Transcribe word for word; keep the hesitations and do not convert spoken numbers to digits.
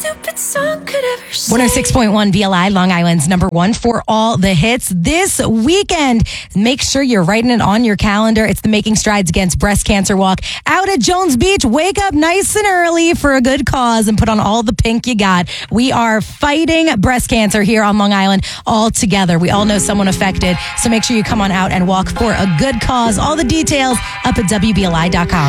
stupid song could ever say. one oh six point one V L I, Long Island's number one for all the hits this weekend. Make sure you're writing it on your calendar. It's the Making Strides Against Breast Cancer Walk out at Jones Beach. Wake up nice and early for a good cause and put on all the pink you got. We are fighting breast cancer here on Long Island all together. We all know someone affected, so make sure you come on out and walk for a good cause. All the details up at W B L I dot com.